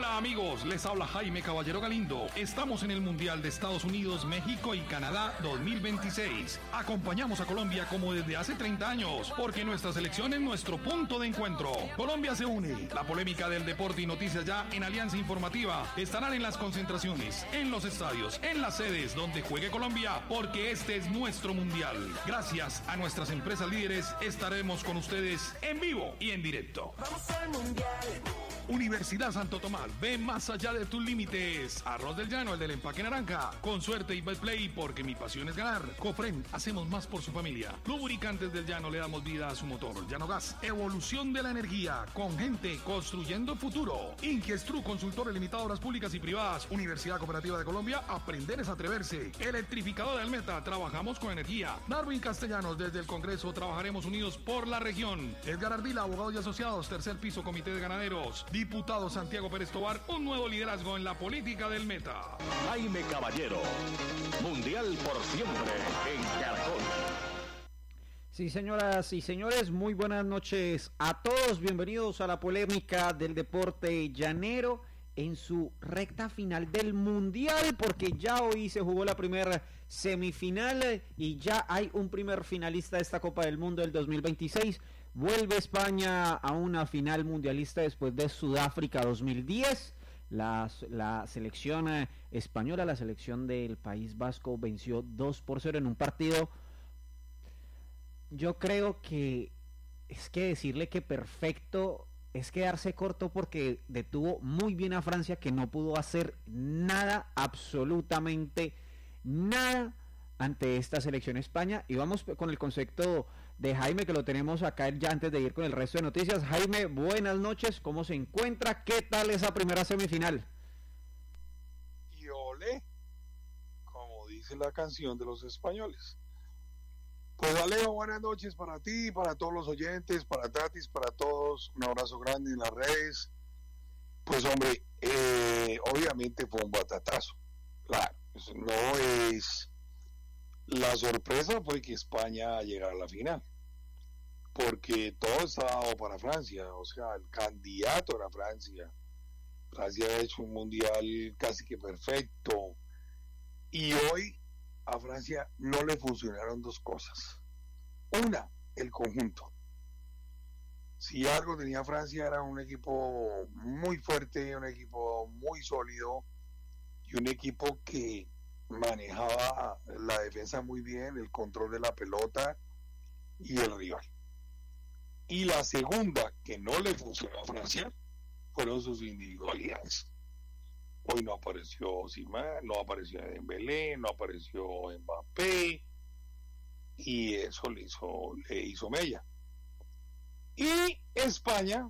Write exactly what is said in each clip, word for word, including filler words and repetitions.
Hola amigos, les habla Jaime Caballero Galindo. Estamos en el Mundial de Estados Unidos, México y Canadá dos mil veintiséis. Acompañamos a Colombia como desde hace treinta años, porque nuestra selección es nuestro punto de encuentro. Colombia se une. La polémica del deporte y noticias ya en Alianza Informativa estarán en las concentraciones, en los estadios, en las sedes donde juegue Colombia, porque este es nuestro Mundial. Gracias a nuestras empresas líderes estaremos con ustedes en vivo y en directo. Vamos al Mundial. Universidad Santo Tomás, ve más allá de tus límites. Arroz del Llano, el del empaque naranja. Con suerte y Betplay, porque mi pasión es ganar. Cofren, hacemos más por su familia. Lubricantes del Llano, le damos vida a su motor. Llano Gas, evolución de la energía. Con gente construyendo futuro. Ingiestru, consultores limitado a obras públicas y privadas. Universidad Cooperativa de Colombia, aprender es atreverse. Electrificador del Meta, trabajamos con energía. Darwin Castellanos, desde el Congreso, trabajaremos unidos por la región. Edgar Ardila, abogados y asociados, tercer piso, Comité de Ganaderos. Diputado Santiago Pérez Tobar, un nuevo liderazgo en la política del Meta. Jaime Caballero, Mundial por siempre en Caracol. Sí, señoras y señores, muy buenas noches a todos. Bienvenidos a la polémica del deporte llanero en su recta final del Mundial, porque ya hoy se jugó la primera semifinal y ya hay un primer finalista de esta Copa del Mundo del dos mil veintiséis. Vuelve España a una final mundialista después de Sudáfrica dos mil diez. La, la selección eh, española, la selección del País Vasco, venció dos por cero en un partido. Yo creo que es que decirle que perfecto es quedarse corto, porque detuvo muy bien a Francia, que no pudo hacer nada, absolutamente nada ante esta selección España. Y vamos con el concepto de Jaime, que lo tenemos acá ya antes de ir con el resto de noticias. Jaime, buenas noches, ¿cómo se encuentra? ¿Qué tal esa primera semifinal? Y ole, como dice la canción de los españoles. Pues Alejo, buenas noches para ti, para todos los oyentes, para Tatis, para todos, un abrazo grande en las redes. Pues hombre, eh, obviamente fue un batatazo, claro, no es... La sorpresa fue que España llegara a la final, porque todo estaba dado para Francia, o sea, el candidato era Francia. Francia ha hecho un mundial casi que perfecto, y hoy a Francia no le funcionaron dos cosas. Una, el conjunto. Si algo tenía Francia era un equipo muy fuerte, un equipo muy sólido, y un equipo que manejaba la defensa muy bien, el control de la pelota y el rival. Y la segunda, que no le funcionó a Francia, fueron sus individualidades. Hoy no apareció Simán, no apareció Dembélé, no apareció Mbappé, y eso le hizo, le hizo mella. Y España,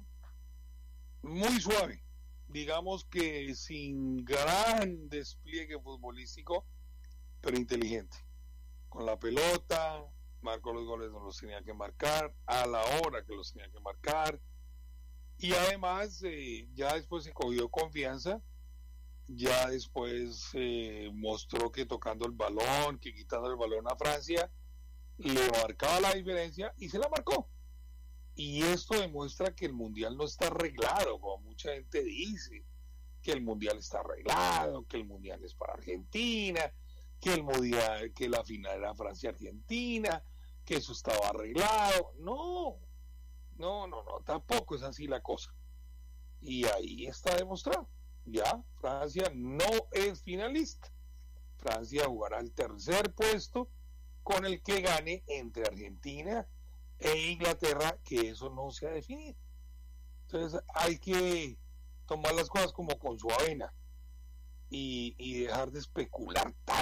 muy suave, digamos que sin gran despliegue futbolístico, pero inteligente. Con la pelota, marcó los goles donde los tenía que marcar, a la hora que los tenía que marcar, y además eh, ya después se cogió confianza, ya después eh, mostró que tocando el balón, que quitando el balón a Francia, le marcaba la diferencia y se la marcó. Y esto demuestra que el mundial no está arreglado, como mucha gente dice, que el mundial está arreglado, que el mundial es para Argentina, que el mundial, que la final era Francia-Argentina, que eso estaba arreglado. No, no, no, no, tampoco es así la cosa. Y ahí está demostrado. Ya, Francia no es finalista. Francia jugará el tercer puesto con el que gane entre Argentina e Inglaterra, que eso no se ha definido. Entonces hay que tomar las cosas como con su avena y, y dejar de especular tanto.